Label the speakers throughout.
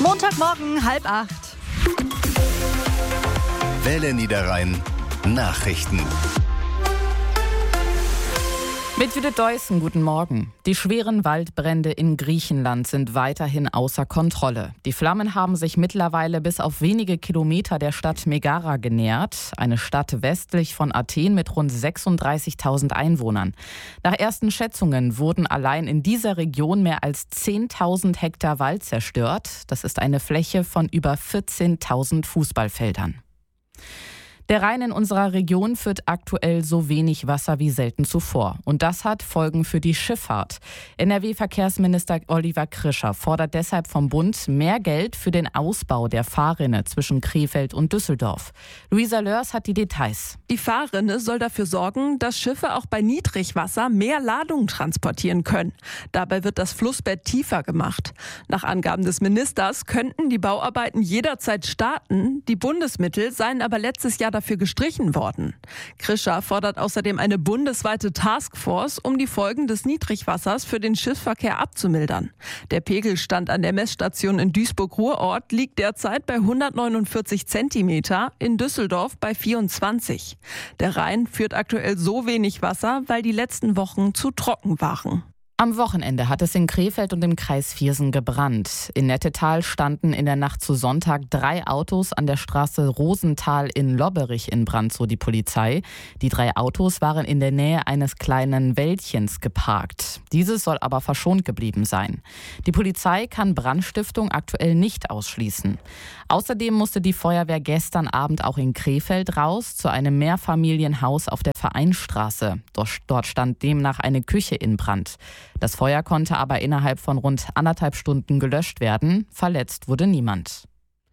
Speaker 1: Montagmorgen, 7:30.
Speaker 2: Welle Niederrhein Nachrichten.
Speaker 3: Mit Judith Deussen, guten Morgen. Die schweren Waldbrände in Griechenland sind weiterhin außer Kontrolle. Die Flammen haben sich mittlerweile bis auf wenige Kilometer der Stadt Megara genähert, eine Stadt westlich von Athen mit rund 36.000 Einwohnern. Nach ersten Schätzungen wurden allein in dieser Region mehr als 10.000 Hektar Wald zerstört. Das ist eine Fläche von über 14.000 Fußballfeldern. Der Rhein in unserer Region führt aktuell so wenig Wasser wie selten zuvor. Und das hat Folgen für die Schifffahrt. NRW-Verkehrsminister Oliver Krischer fordert deshalb vom Bund mehr Geld für den Ausbau der Fahrrinne zwischen Krefeld und Düsseldorf. Luisa Lörs hat die Details.
Speaker 4: Die Fahrrinne soll dafür sorgen, dass Schiffe auch bei Niedrigwasser mehr Ladung transportieren können. Dabei wird das Flussbett tiefer gemacht. Nach Angaben des Ministers könnten die Bauarbeiten jederzeit starten. Die Bundesmittel seien aber letztes Jahr dafür gestrichen worden. Krischer fordert außerdem eine bundesweite Taskforce, um die Folgen des Niedrigwassers für den Schiffsverkehr abzumildern. Der Pegelstand an der Messstation in Duisburg-Ruhrort liegt derzeit bei 149 Zentimeter, in Düsseldorf bei 24. Der Rhein führt aktuell so wenig Wasser, weil die letzten Wochen zu trocken waren.
Speaker 3: Am Wochenende hat es in Krefeld und im Kreis Viersen gebrannt. In Nettetal standen in der Nacht zu Sonntag 3 Autos an der Straße Rosenthal in Lobberich in Brand, so die Polizei. Die 3 Autos waren in der Nähe eines kleinen Wäldchens geparkt. Dieses soll aber verschont geblieben sein. Die Polizei kann Brandstiftung aktuell nicht ausschließen. Außerdem musste die Feuerwehr gestern Abend auch in Krefeld raus, zu einem Mehrfamilienhaus auf der Vereinsstraße. Dort stand demnach eine Küche in Brand. Das Feuer konnte aber innerhalb von rund 1,5 Stunden gelöscht werden. Verletzt wurde niemand.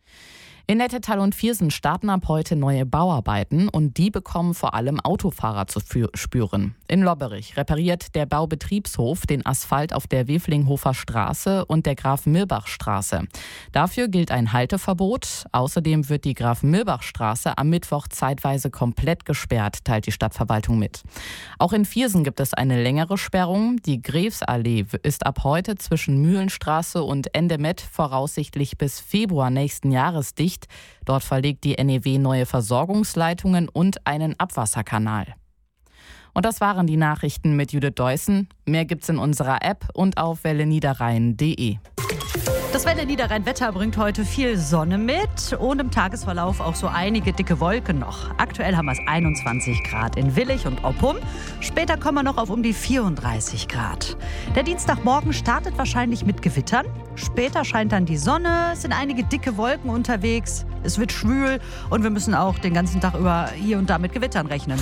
Speaker 3: In Nettetal und Viersen starten ab heute neue Bauarbeiten und die bekommen vor allem Autofahrer zu spüren. In Lobberich repariert der Baubetriebshof den Asphalt auf der Weflinghofer Straße und der Graf-Mirbach-Straße. Dafür gilt ein Halteverbot. Außerdem wird die Graf-Mirbach-Straße am Mittwoch zeitweise komplett gesperrt, teilt die Stadtverwaltung mit. Auch in Viersen gibt es eine längere Sperrung. Die Grefsallee ist ab heute zwischen Mühlenstraße und Ende Met voraussichtlich bis Februar nächsten Jahres dicht. Dort verlegt die NEW neue Versorgungsleitungen und einen Abwasserkanal. Und das waren die Nachrichten mit Judith Deussen. Mehr gibt's in unserer App und auf welleniederrhein.de.
Speaker 1: Das Welle Niederrhein Wetter bringt heute viel Sonne mit und im Tagesverlauf auch so einige dicke Wolken noch. Aktuell haben wir es 21 Grad in Willich und Oppum. Später kommen wir noch auf um die 34 Grad. Der Dienstagmorgen startet wahrscheinlich mit Gewittern. Später scheint dann die Sonne, es sind einige dicke Wolken unterwegs. Es wird schwül und wir müssen auch den ganzen Tag über hier und da mit Gewittern rechnen.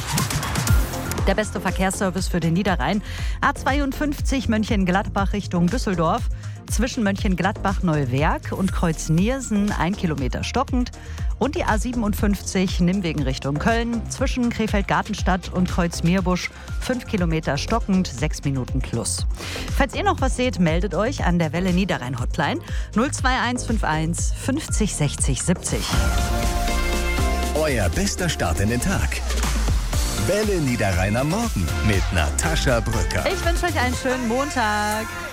Speaker 1: Der beste Verkehrsservice für den Niederrhein. A52 Mönchengladbach Richtung Düsseldorf. Zwischen Mönchengladbach-Neuwerk und Kreuz-Niersen 1 Kilometer stockend. Und die A57 Nimwegen Richtung Köln. Zwischen Krefeld-Gartenstadt und Kreuz-Meerbusch 5 Kilometer stockend, 6 Minuten plus. Falls ihr noch was seht, meldet euch an der Welle Niederrhein Hotline 02151 50 60 70.
Speaker 2: Euer bester Start in den Tag. Welle Niederrhein am Morgen mit Natascha Brücker.
Speaker 1: Ich wünsche euch einen schönen Montag.